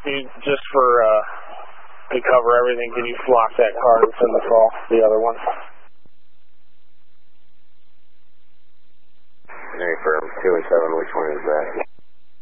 Just for to cover everything, can you flock that car and send the call, the other one? Firm 2 and 7, which one is that?